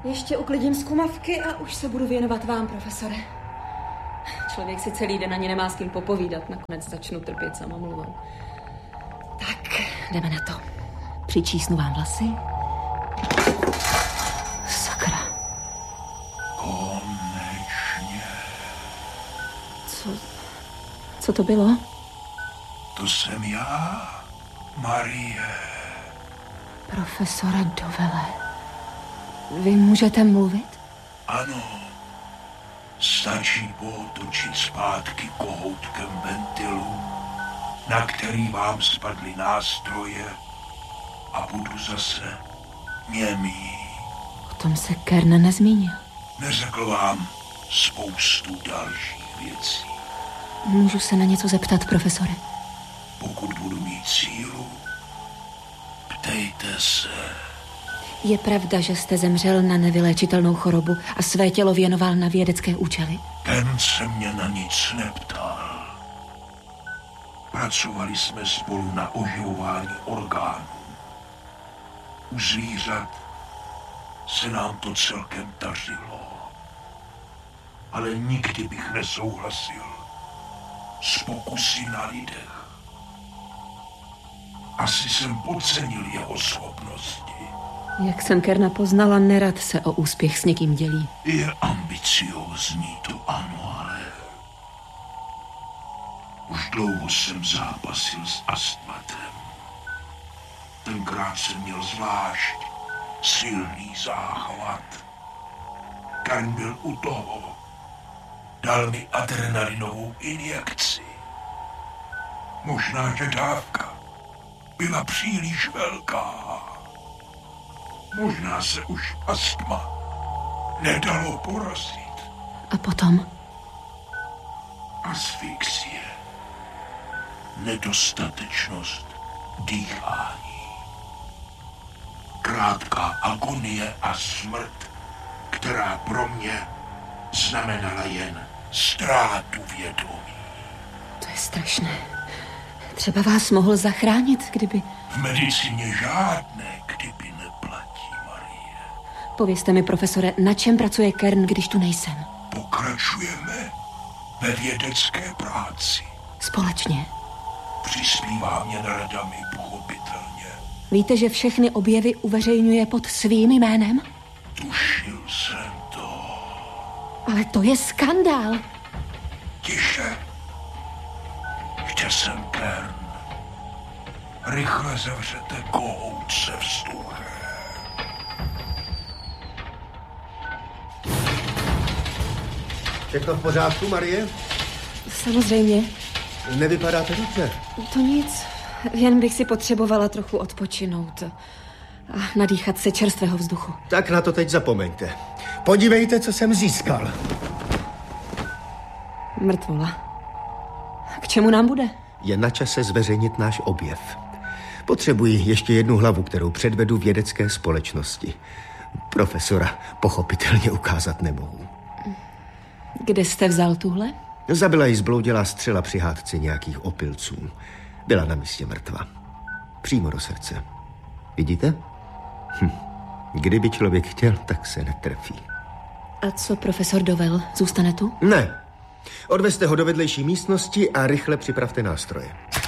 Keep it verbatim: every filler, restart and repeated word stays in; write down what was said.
Ještě uklidím zkumavky a už se budu věnovat vám, profesore. Člověk si celý den ani nemá s kým popovídat. Nakonec začnu trpět samomluvou. Tak, jdeme na to. Přičísnu vám vlasy. Sakra. Konečně. Co... Co to bylo? To jsem já, Marie. Profesore Dovele. Vy můžete mluvit? Ano. Stačí pootočit zpátky kohoutkem ventilu, na který vám spadly nástroje a budu zase němý. O tom se Kern nezmínil. Neřekl vám spoustu dalších věcí. Můžu se na něco zeptat, profesore? Pokud budu mít sílu, ptejte se. Je pravda, že jste zemřel na nevyléčitelnou chorobu a své tělo věnoval na vědecké účely? Ten se mě na nic neptal. Pracovali jsme spolu na oživování orgánů. U zvířat se nám to celkem dařilo. Ale nikdy bych nesouhlasil s pokusy na lidech. Asi jsem podcenil jeho schopnosti. Jak jsem Kerna poznala, nerad se o úspěch s někým dělí. Je ambiciózní, to ano, ale už dlouho jsem zápasil s astmatem. Tenkrát jsem měl zvlášť silný záchvat. Kern byl u toho. Dal mi adrenalinovou injekci. Možná, že dávka byla příliš velká. Možná se už astma nedalo porazit. A potom? Asfixie. Nedostatečnost dýchání. Krátká agonie a smrt, která pro mě znamenala jen ztrátu vědomí. To je strašné. Třeba vás mohl zachránit, kdyby... V medicíně žádné kdyby neplatí, Marie. Povězte mi, profesore, na čem pracuje Kern, když tu nejsem? Pokračujeme ve vědecké práci. Společně. Přispívá mě radami, pochopitelně. Víte, že všechny objevy uveřejňuje pod svým jménem? Tušil jsem to. Ale to je skandál. Tiše. Ještě jsem Kern. Rychle zavřete kohout se vzduchem. Všechno v pořádku, Marie? Samozřejmě. Nevypadáte dobře. To nic. Jen bych si potřebovala trochu odpočinout a nadýchat se čerstvého vzduchu. Tak na to teď zapomeňte. Podívejte, co jsem získal. Mrtvola. K čemu nám bude? Je na čase zveřejnit náš objev. Potřebuji ještě jednu hlavu, kterou předvedu vědecké společnosti. Profesora pochopitelně ukázat nemohu. Kde jste vzal tuhle? Zabila jí zbloudilá střela při hádce nějakých opilců. Byla na místě mrtva. Přímo do srdce. Vidíte? Hm. Kdyby člověk chtěl, tak se netrefí. A co profesor Dovel? Zůstane tu? Ne. Odvezte ho do vedlejší místnosti a rychle připravte nástroje.